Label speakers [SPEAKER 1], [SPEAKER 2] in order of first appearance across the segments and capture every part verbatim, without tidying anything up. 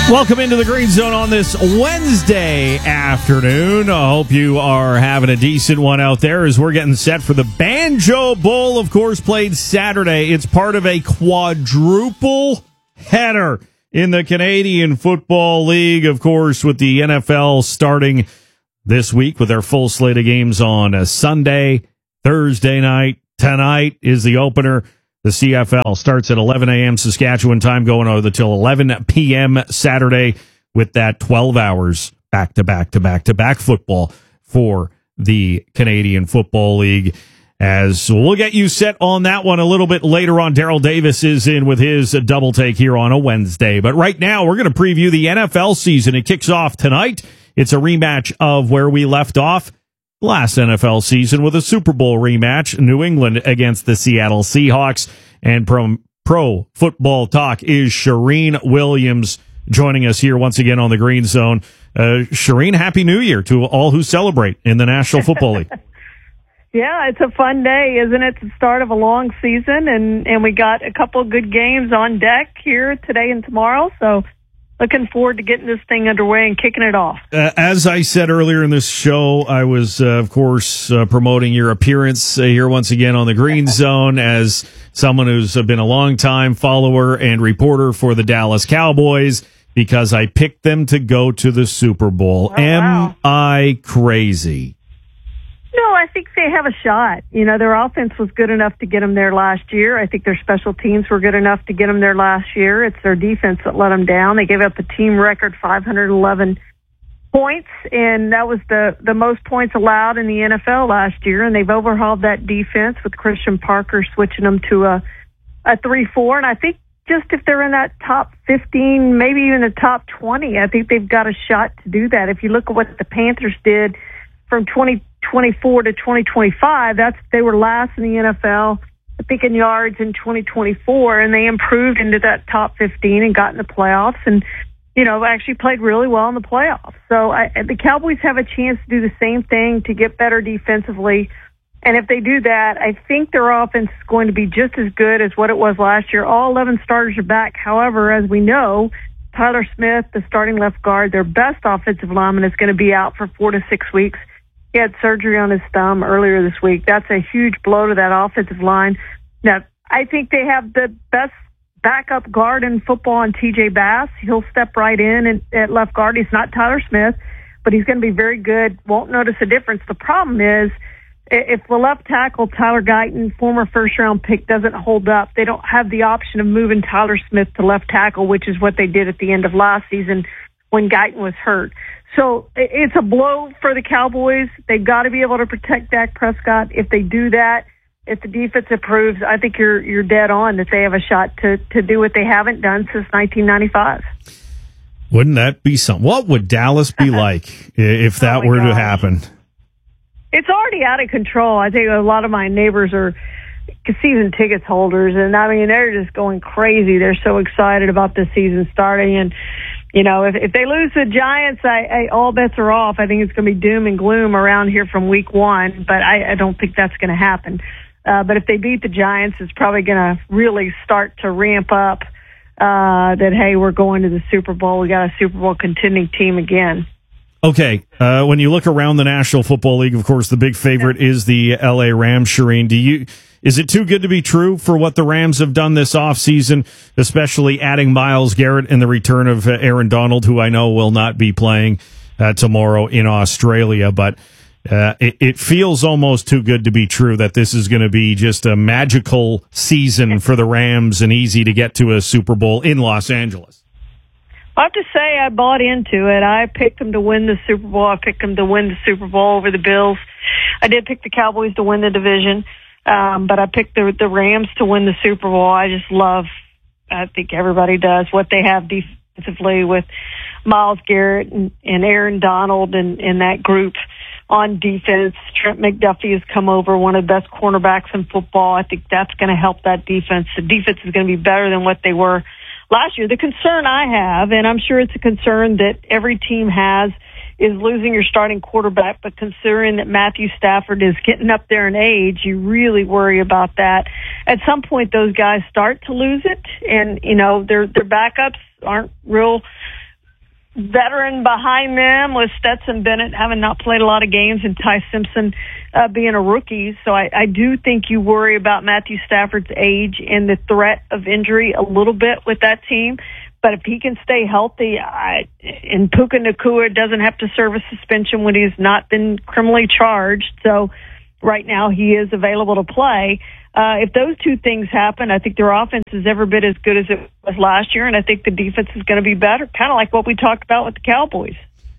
[SPEAKER 1] Welcome into the Green Zone on this Wednesday afternoon. I hope you are having a decent one out there as we're getting set for the Banjo Bowl, of course, played Saturday. It's part of a quadruple header in the Canadian Football League, of course, with the N F L starting this week with their full slate of games on a Sunday, Thursday night. Tonight is the opener. The C F L starts at eleven a.m. Saskatchewan time, going over till eleven p.m. Saturday with that twelve hours back-to-back-to-back-to-back football for the Canadian Football League. As we'll get you set on that one a little bit later on. Daryl Davis is in with his double take here on a Wednesday. But right now, we're going to preview the N F L season. It kicks off tonight. It's a rematch of where we left off last N F L season with a Super Bowl rematch, New England against the Seattle Seahawks. And from Pro Football Talk is Charean Williams joining us here once again on the Green Zone. Uh, Charean, Happy New Year to all who celebrate in the National Football League.
[SPEAKER 2] Yeah, it's a fun day, isn't it? It's the start of a long season, and, and we got a couple of good games on deck here today and tomorrow, so looking forward to getting this thing underway and kicking it off.
[SPEAKER 1] Uh, as I said earlier in this show, I was, uh, of course, uh, promoting your appearance uh, here once again on the Green Zone as someone who's been a long-time follower and reporter for the Dallas Cowboys because I picked them to go to the Super Bowl.
[SPEAKER 2] Oh,
[SPEAKER 1] Am
[SPEAKER 2] wow.
[SPEAKER 1] I crazy?
[SPEAKER 2] No, I think they have a shot. You know, their offense was good enough to get them there last year. I think their special teams were good enough to get them there last year. It's their defense that let them down. They gave up a team record five hundred eleven points, and that was the, the most points allowed in the N F L last year. And they've overhauled that defense with Christian Parker switching them to a, a three four. And I think just if they're in that top fifteen, maybe even the top twenty, I think they've got a shot to do that. If you look at what the Panthers did from twenty twenty-four to twenty twenty-five, that's they were last in the N F L, I think, in yards in twenty twenty-four, and they improved into that top fifteen and got in the playoffs and, you know, actually played really well in the playoffs. So I, the Cowboys have a chance to do the same thing, to get better defensively. And if they do that, I think their offense is going to be just as good as what it was last year. All eleven starters are back. However, as we know, Tyler Smith, the starting left guard, their best offensive lineman, is going to be out for four to six weeks. He had surgery on his thumb earlier this week. That's a huge blow to that offensive line. Now, I think they have the best backup guard in football in T J Bass. He'll step right in and, at left guard. He's not Tyler Smith, but he's going to be very good. Won't notice a difference. The problem is if the left tackle, Tyler Guyton, former first-round pick, doesn't hold up, they don't have the option of moving Tyler Smith to left tackle, which is what they did at the end of last season when Guyton was hurt. So it's a blow for the Cowboys. They've got to be able to protect Dak Prescott. If they do that, if the defense improves, I think you're you're dead on that they have a shot to, to do what they haven't done since nineteen ninety-five.
[SPEAKER 1] Wouldn't that be something? What would Dallas be like if that
[SPEAKER 2] oh
[SPEAKER 1] were
[SPEAKER 2] gosh.
[SPEAKER 1] to happen?
[SPEAKER 2] It's already out of control. I think a lot of my neighbors are season tickets holders, and I mean, they're just going crazy. They're so excited about this season starting, and you know, if, if they lose the Giants, I, I, all bets are off. I think it's going to be doom and gloom around here from week one, but I, I don't think that's going to happen. Uh, but if they beat the Giants, it's probably going to really start to ramp up uh, that, hey, we're going to the Super Bowl. We got a Super Bowl contending team again.
[SPEAKER 1] Okay, uh, when you look around the National Football League, of course, the big favorite is the L A Rams. Charean, do you... Is it too good to be true for what the Rams have done this offseason, especially adding Myles Garrett and the return of uh, Aaron Donald, who I know will not be playing uh, tomorrow in Australia? But uh, it, it feels almost too good to be true that this is going to be just a magical season for the Rams and easy to get to a Super Bowl in Los Angeles.
[SPEAKER 2] I have to say I bought into it. I picked them to win the Super Bowl. I picked them to win the Super Bowl over the Bills. I did pick the Cowboys to win the division. Um, but I picked the, the Rams to win the Super Bowl. I just love, I think everybody does, what they have defensively with Myles Garrett and, and Aaron Donald and, and that group on defense. Trent McDuffie has come over, one of the best cornerbacks in football. I think that's going to help that defense. The defense is going to be better than what they were last year. The concern I have, and I'm sure it's a concern that every team has, is losing your starting quarterback, but considering that Matthew Stafford is getting up there in age, you really worry about that. At some point, those guys start to lose it, and, you know, their their backups aren't real veteran behind them with Stetson Bennett having not played a lot of games and Ty Simpson uh, being a rookie. So I, I do think you worry about Matthew Stafford's age and the threat of injury a little bit with that team. But if he can stay healthy, I, and Puka Nacua doesn't have to serve a suspension when he's not been criminally charged. So right now he is available to play. Uh, if those two things happen, I think their offense is every bit as good as it was last year, and I think the defense is going to be better, kind of like what we talked about with the Cowboys.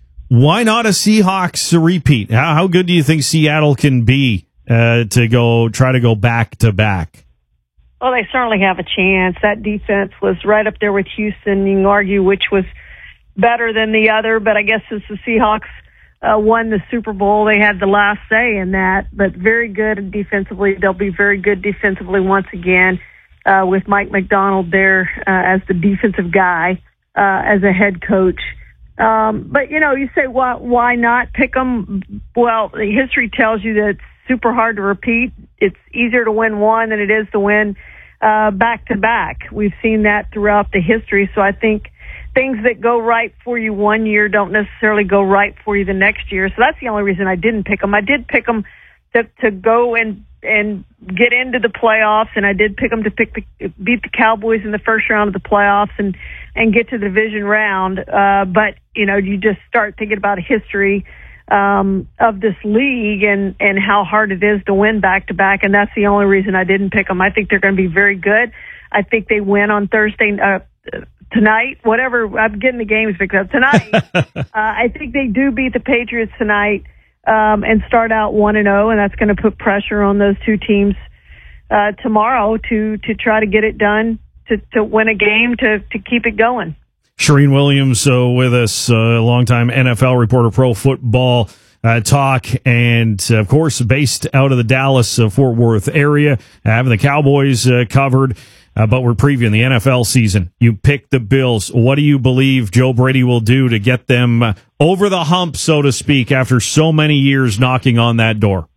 [SPEAKER 1] Why not a Seahawks repeat? How, how good do you think Seattle can be uh, to go try to go back to back?
[SPEAKER 2] Well, they certainly have a chance. That defense was right up there with Houston. You can argue which was better than the other, but I guess since the Seahawks Uh, won the Super Bowl, they had the last say in that, but very good defensively. They'll be very good defensively once again uh, with Mike McDonald there uh, as the defensive guy, uh, as a head coach. Um, but, you know, you say, why, why not pick them? Well, the history tells you that it's super hard to repeat. It's easier to win one than it is to win uh, back-to-back. We've seen that throughout the history, so I think things that go right for you one year don't necessarily go right for you the next year. So that's the only reason I didn't pick them. I did pick them to, to go and, and get into the playoffs, and I did pick them to pick the, beat the Cowboys in the first round of the playoffs and, and get to the division round. Uh, but, you know, you just start thinking about history um, of this league and, and how hard it is to win back-to-back, and that's the only reason I didn't pick them. I think they're going to be very good. I think they win on Thursday uh tonight, whatever. I'm getting the games mixed up tonight. uh, I think they do beat the Patriots tonight um, and start out one and zero, and that's going to put pressure on those two teams uh, tomorrow to to try to get it done, to to win a game, to to keep it going.
[SPEAKER 1] Shereen Williams uh, with us, a uh, longtime N F L reporter, Pro Football uh, Talk, and uh, of course based out of the Dallas uh, Fort Worth area, having the Cowboys uh, covered. Uh, but we're previewing the N F L season. You pick the Bills. What do you believe Joe Brady will do to get them uh, over the hump, so to speak, after so many years knocking on that door?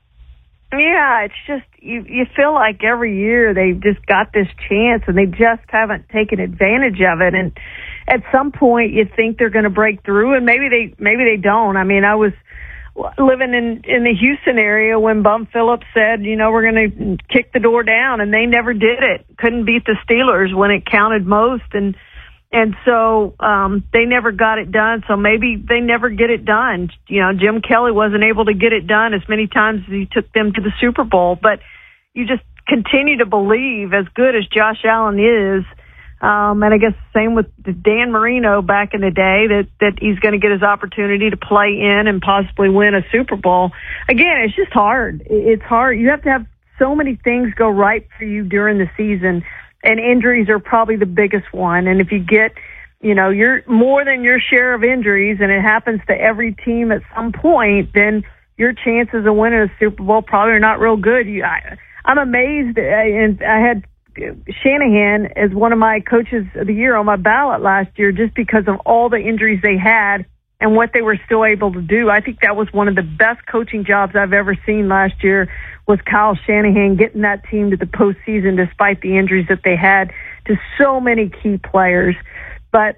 [SPEAKER 2] Yeah, it's just, you, you feel like every year they've just got this chance and they just haven't taken advantage of it. And at some point you think they're going to break through, and maybe they, maybe they don't. I mean, I was living in in the Houston area when Bum Phillips said, you know, we're going to kick the door down, and they never did it. Couldn't beat the Steelers when it counted most, and and so um, they never got it done. So maybe they never get it done. You know, Jim Kelly wasn't able to get it done as many times as he took them to the Super Bowl. But you just continue to believe, as good as Josh Allen is, Um, and I guess the same with Dan Marino back in the day, that, that he's going to get his opportunity to play in and possibly win a Super Bowl. Again, it's just hard. It's hard. You have to have so many things go right for you during the season, and injuries are probably the biggest one. And if you get, you know, you're more than your share of injuries, and it happens to every team at some point, then your chances of winning a Super Bowl probably are not real good. You, I, I'm amazed, and I had Shanahan as one of my coaches of the year on my ballot last year, just because of all the injuries they had and what they were still able to do. I think that was one of the best coaching jobs I've ever seen last year, was Kyle Shanahan getting that team to the postseason despite the injuries that they had to so many key players. But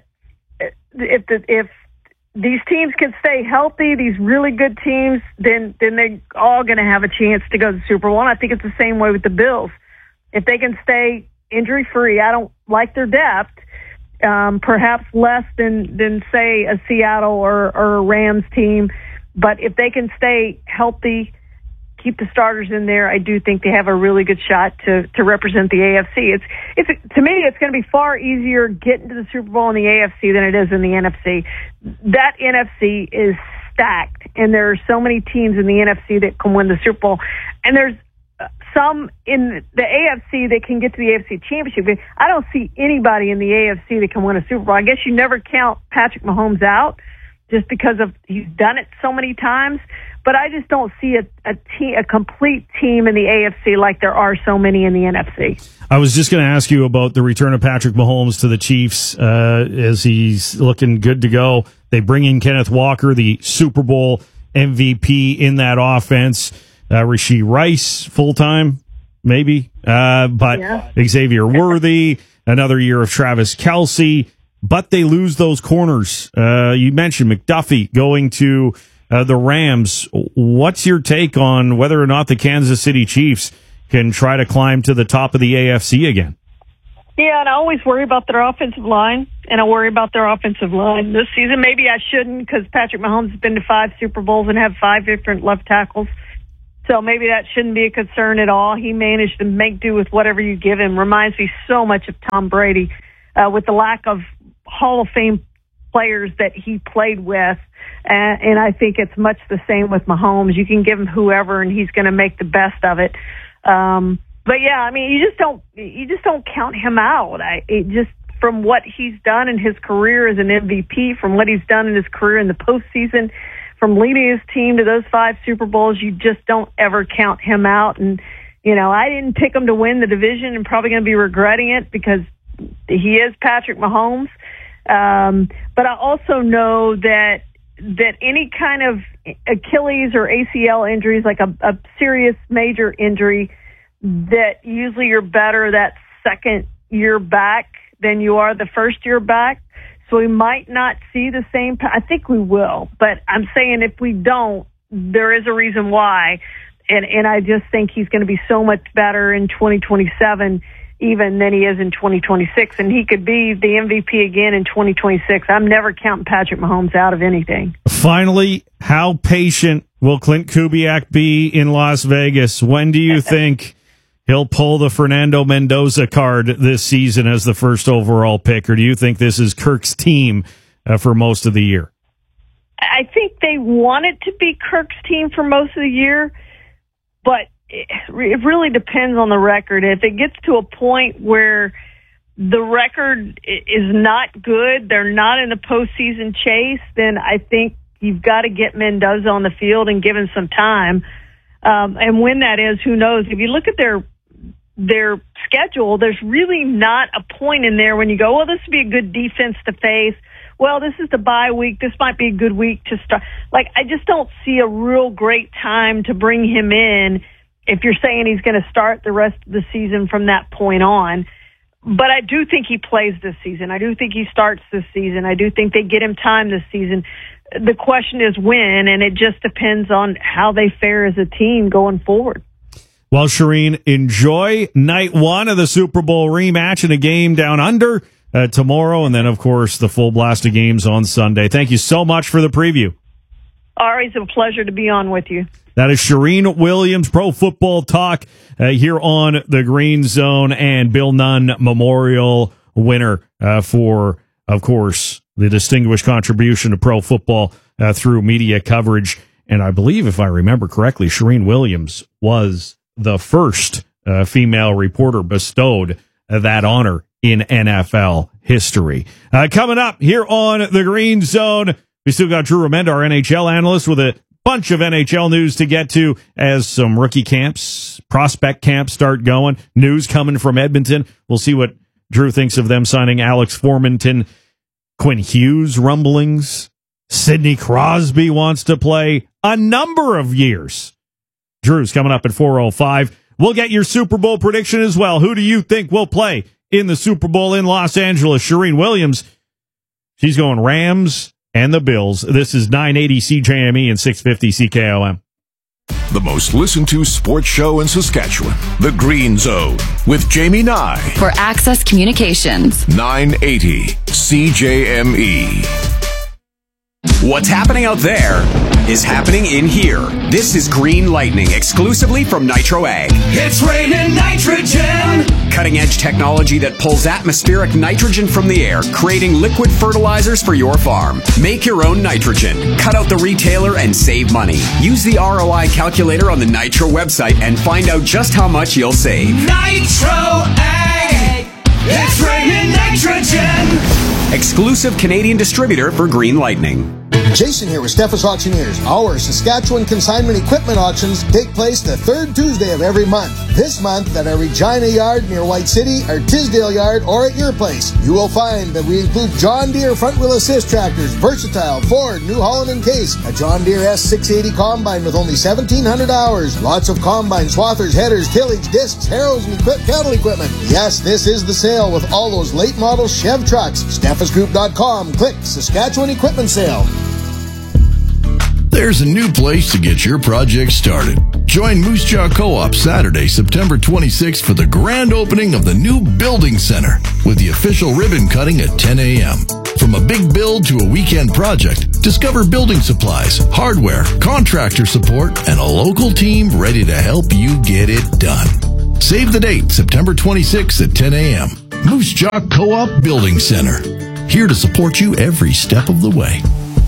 [SPEAKER 2] if the, if these teams can stay healthy, these really good teams, then then they're all going to have a chance to go to the Super Bowl. And I think it's the same way with the Bills. If they can stay injury-free, I don't like their depth, um, perhaps less than, than, say, a Seattle or, or a Rams team. But if they can stay healthy, keep the starters in there, I do think they have a really good shot to, to represent the A F C. It's, it's, to me, it's going to be far easier getting to the Super Bowl in the A F C than it is in the N F C. That N F C is stacked, and there are so many teams in the N F C that can win the Super Bowl. And there's some in the A F C that can get to the A F C Championship. I don't see anybody in the A F C that can win a Super Bowl. I guess you never count Patrick Mahomes out just because of he's done it so many times. But I just don't see a a, te- a complete team in the A F C like there are so many in the N F C.
[SPEAKER 1] I was just going to ask you about the return of Patrick Mahomes to the Chiefs uh, as he's looking good to go. They bring in Kenneth Walker, the Super Bowl M V P in that offense. Uh, Rashee Rice, full-time, maybe. Uh, but yeah. Xavier Worthy, another year of Travis Kelce. but they lose those corners. Uh, you mentioned McDuffie going to uh, the Rams. What's your take on whether or not the Kansas City Chiefs can try to climb to the top of the A F C again?
[SPEAKER 2] Yeah, and I always worry about their offensive line, and I worry about their offensive line this season. Maybe I shouldn't, because Patrick Mahomes has been to five Super Bowls and have five different left tackles. So maybe that shouldn't be a concern at all. He managed to make do with whatever you give him. Reminds me so much of Tom Brady, uh, with the lack of Hall of Fame players that he played with. And, and I think it's much the same with Mahomes. You can give him whoever, and he's going to make the best of it. Um, but yeah, I mean, you just don't, you just don't count him out. I, it just, from what he's done in his career as an M V P, from what he's done in his career in the postseason, from leading his team to those five Super Bowls, you just don't ever count him out. And, you know, I didn't pick him to win the division and probably going to be regretting it because he is Patrick Mahomes. Um, but I also know that, that any kind of Achilles or A C L injuries, like a, a serious major injury, that usually you're better that second year back than you are the first year back. So we might not see the same. I think we will, but I'm saying if we don't, there is a reason why. And, and I just think he's going to be so much better in twenty twenty-seven even than he is in twenty twenty-six. And he could be the M V P again in twenty twenty-six. I'm never counting Patrick Mahomes out of anything.
[SPEAKER 1] Finally, how patient will Clint Kubiak be in Las Vegas? When do you think he'll pull the Fernando Mendoza card this season as the first overall pick, or do you think this is Kirk's team uh, for most of the year?
[SPEAKER 2] I think they want it to be Kirk's team for most of the year, but it really depends on the record. If it gets to a point where the record is not good, they're not in the postseason chase, then I think you've got to get Mendoza on the field and give him some time. Um, and when that is, who knows? If you look at their their schedule, there's really not a point in there when you go, well, this would be a good defense to face. Well, this is the bye week. This might be a good week to start. Like, I just don't see a real great time to bring him in if you're saying he's going to start the rest of the season from that point on. But I do think he plays this season. I do think he starts this season. I do think they get him time this season. The question is when, and it just depends on how they fare as a team going forward.
[SPEAKER 1] Well, Shireen, enjoy night one of the Super Bowl rematch in a game down under uh, tomorrow, and then, of course, the full blast of games on Sunday. Thank you so much for the preview.
[SPEAKER 2] Always a pleasure to be on with you.
[SPEAKER 1] That is Shireen Williams, Pro Football Talk, uh, here on the Green Zone, and Bill Nunn Memorial winner uh, for, of course, the distinguished contribution to pro football uh, through media coverage. And I believe, if I remember correctly, Shireen Williams was the first uh, female reporter bestowed uh, that honor in N F L history. Uh, coming up here on the Green Zone, we still got Drew Remenda, our N H L analyst, with a bunch of N H L news to get to as some rookie camps, prospect camps start going. News coming from Edmonton. We'll see what Drew thinks of them signing Alex Formenton. Quinn Hughes rumblings. Sidney Crosby wants to play a number of years. Drew's coming up at four oh five. We'll get your Super Bowl prediction as well. Who do you think will play in the Super Bowl in Los Angeles? Shireen Williams, she's going Rams and the Bills. This is nine eighty C J M E and six fifty C K O M.
[SPEAKER 3] The most listened to sports show in Saskatchewan, The Green Zone, with Jamie Nye.
[SPEAKER 4] For Access Communications.
[SPEAKER 3] nine eighty C J M E.
[SPEAKER 5] What's happening out there is happening in here. This is Green Lightning, exclusively from Nitro Ag.
[SPEAKER 6] It's raining nitrogen!
[SPEAKER 5] Cutting-edge technology that pulls atmospheric nitrogen from the air, creating liquid fertilizers for your farm. Make your own nitrogen. Cut out the retailer and save money. Use the R O I calculator on the Nitro website and find out just how much you'll save.
[SPEAKER 6] Nitro Ag! It's raining nitrogen!
[SPEAKER 5] Exclusive Canadian distributor for Green Lightning.
[SPEAKER 7] Jason here with Steffes Auctioneers. Our Saskatchewan consignment equipment auctions take place the third Tuesday of every month. This month at our Regina Yard near White City, our Tisdale Yard, or at your place. You will find that we include John Deere front wheel assist tractors, Versatile, Ford, New Holland and Case, a John Deere S six eighty combine with only seventeen hundred hours, lots of combine, swathers, headers, tillage, discs, harrows, and equip cattle equipment. Yes, this is the sale with all those late model Chev trucks. Steffes Group dot com. Click Saskatchewan Equipment Sale.
[SPEAKER 8] There's a new place to get your project started. Join Moose Jaw Co-op Saturday, September twenty-sixth for the grand opening of the new Building Center with the official ribbon cutting at ten a.m. From a big build to a weekend project, discover building supplies, hardware, contractor support, and a local team ready to help you get it done. Save the date, September twenty-sixth at ten a.m. Moose Jaw Co-op Building Center. Here to support you every step of the way.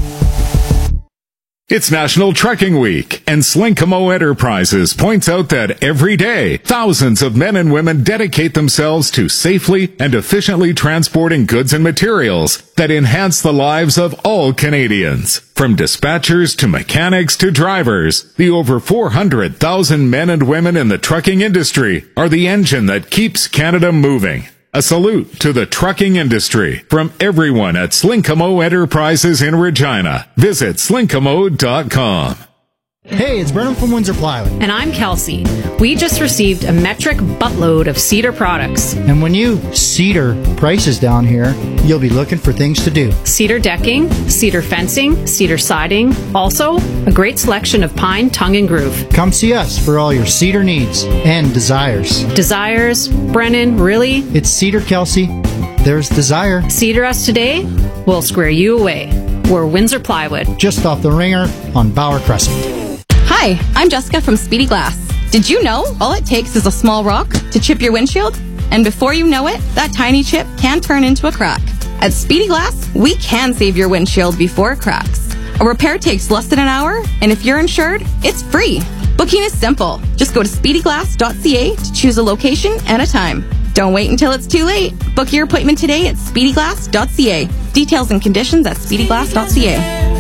[SPEAKER 9] It's National Trucking Week, and Slinkamo Enterprises points out that every day, thousands of men and women dedicate themselves to safely and efficiently transporting goods and materials that enhance the lives of all Canadians. From dispatchers to mechanics to drivers, the over four hundred thousand men and women in the trucking industry are the engine that keeps Canada moving. A salute to the trucking industry from everyone at Slinkamo Enterprises in Regina. Visit slinkamo dot com.
[SPEAKER 10] Hey, it's Brennan from Windsor Plywood.
[SPEAKER 11] And I'm Kelsey. We just received a metric buttload of cedar products.
[SPEAKER 10] And when you cedar prices down here, you'll be looking for things to do.
[SPEAKER 11] Cedar decking, cedar fencing, cedar siding. Also, a great selection of pine, tongue, and groove.
[SPEAKER 10] Come see us for all your cedar needs and desires.
[SPEAKER 11] Desires? Brennan, really?
[SPEAKER 10] It's Cedar, Kelsey. There's desire.
[SPEAKER 11] Cedar us today, we'll square you away. We're Windsor Plywood.
[SPEAKER 10] Just off the ringer on Bauer Crescent.
[SPEAKER 12] Hi, I'm Jessica from Speedy Glass. Did you know all it takes is a small rock to chip your windshield? And before you know it, that tiny chip can turn into a crack. At Speedy Glass, we can save your windshield before it cracks. A repair takes less than an hour, and if you're insured, it's free. Booking is simple. Just go to speedy glass dot c a to choose a location and a time. Don't wait until it's too late. Book your appointment today at speedy glass dot c a. Details and conditions at speedy glass dot c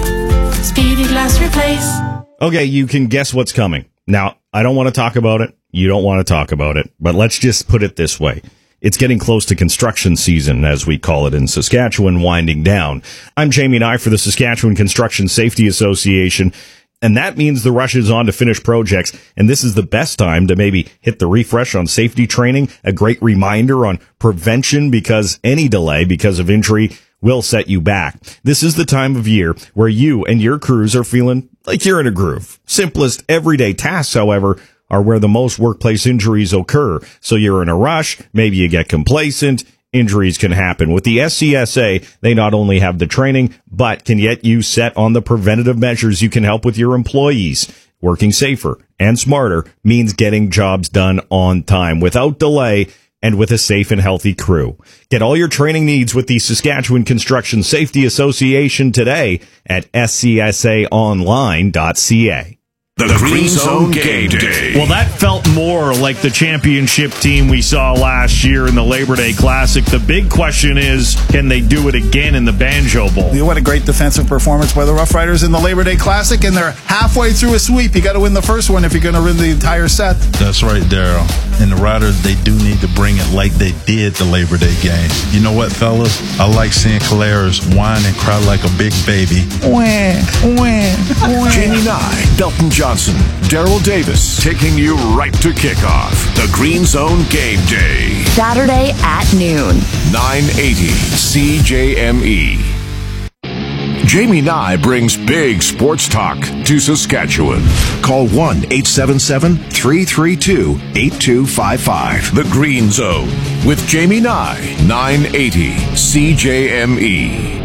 [SPEAKER 12] a.
[SPEAKER 6] Speedy Glass Replace.
[SPEAKER 1] Okay, you can guess what's coming. Now, I don't want to talk about it. You don't want to talk about it. But let's just put it this way. It's getting close to construction season, as we call it in Saskatchewan, winding down. I'm Jamie Nye for the Saskatchewan Construction Safety Association, and that means the rush is on to finish projects, and this is the best time to maybe hit the refresh on safety training, a great reminder on prevention, because any delay because of injury will set you back. This is the time of year where you and your crews are feeling like you're in a groove. Simplest everyday tasks, however, are where the most workplace injuries occur. So you're in a rush, maybe you get complacent, injuries can happen. With the S C S A, they not only have the training, but can get you set on the preventative measures you can help with your employees. Working safer and smarter means getting jobs done on time, without delay, and with a safe and healthy crew. Get all your training needs with the Saskatchewan Construction Safety Association today at s c s a online dot c a.
[SPEAKER 3] The Green Zone Game Day.
[SPEAKER 1] Well, that felt more like the championship team we saw last year in the Labor Day Classic. The big question is, can they do it again in the Banjo Bowl?
[SPEAKER 13] You had a great defensive performance by the Rough Riders in the Labor Day Classic, and they're halfway through a sweep. You got to win the first one if you're going to win the entire set.
[SPEAKER 14] That's right, Daryl. And the Riders, they do need to bring it like they did the Labor Day game. You know what, fellas? I like seeing Caleres whine and cry like a big baby.
[SPEAKER 3] Wah, wah, wah. Jamie Nye, Belton Johnson, Daryl Davis, taking you right to kickoff. The Green Zone Game Day.
[SPEAKER 4] Saturday at noon.
[SPEAKER 3] nine eighty C J M E. Jamie Nye brings big sports talk to Saskatchewan. Call one eight seven seven, three three two, eight two five five. The Green Zone with Jamie Nye, nine eighty C J M E.